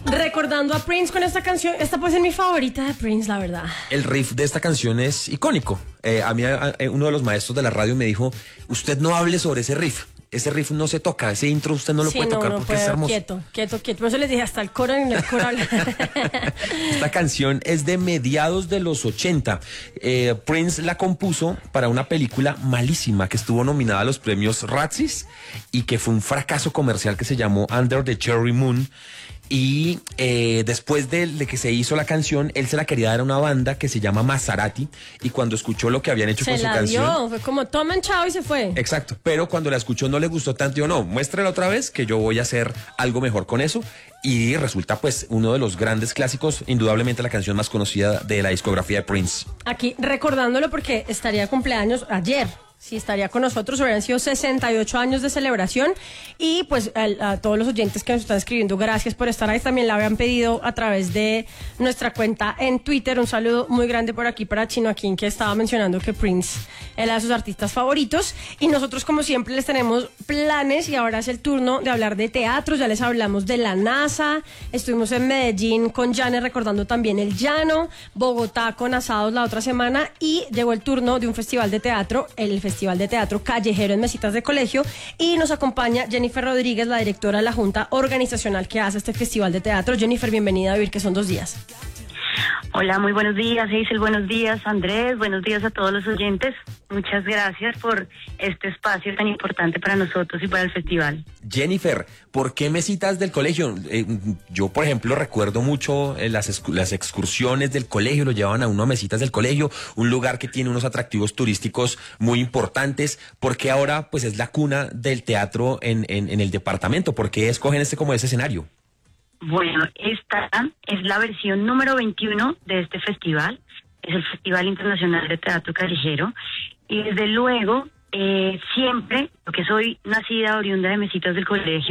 Recordando a Prince con esta canción, esta puede ser mi favorita de Prince, la verdad. El riff de esta canción es icónico. A mí uno de los maestros de la radio me dijo, usted no hable sobre ese riff. Ese riff no se toca, ese intro usted no lo puede tocar porque es hermoso. Quieto. Por eso les dije, hasta el coro en el coro. Esta canción es de mediados de los 80. Prince la compuso para una película malísima que estuvo nominada a los premios Razzies y que fue un fracaso comercial que se llamó Under the Cherry Moon. Y después de que se hizo la canción, él se la quería dar a una banda que se llama Maserati. Y cuando escuchó lo que habían hecho con su canción... Se la dio, fue como tomen chao y se fue. Exacto, pero cuando la escuchó no le gustó tanto. Dijo, no, muéstrela otra vez que yo voy a hacer algo mejor con eso. Y resulta pues uno de los grandes clásicos, indudablemente la canción más conocida de la discografía de Prince. Aquí recordándolo porque estaría de cumpleaños ayer. Sí, estaría con nosotros, hubieran sido 68 años de celebración y pues a todos los oyentes que nos están escribiendo, gracias por estar ahí, también la habían pedido a través de nuestra cuenta en Twitter. Un saludo muy grande por aquí para Chino Aquín, que estaba mencionando que Prince era de sus artistas favoritos y nosotros como siempre les tenemos planes y ahora es el turno de hablar de teatro. Ya les hablamos de la NASA, estuvimos en Medellín con Janet recordando también el llano, Bogotá con asados la otra semana y llegó el turno de un festival de teatro, el Festival de Teatro Callejero en Mesitas de Colegio, y nos acompaña Jennifer Rodríguez, la directora de la Junta Organizacional que hace este Festival de Teatro. Jennifer, bienvenida a Vivir, que son 2 días. Hola, muy buenos días, Hazel, buenos días, Andrés, buenos días a todos los oyentes. Muchas gracias por este espacio tan importante para nosotros y para el festival. Jennifer, ¿por qué Mesitas del Colegio? Yo, por ejemplo, recuerdo mucho las excursiones del colegio, lo llevaban a uno a Mesitas del Colegio, un lugar que tiene unos atractivos turísticos muy importantes. ¿Por qué ahora pues es la cuna del teatro en el departamento? ¿Por qué escogen como ese escenario? Bueno, esta es la versión número 21 de este festival. Es el Festival Internacional de Teatro Callejero. Y desde luego, siempre, porque soy nacida oriunda de Mesitas del Colegio,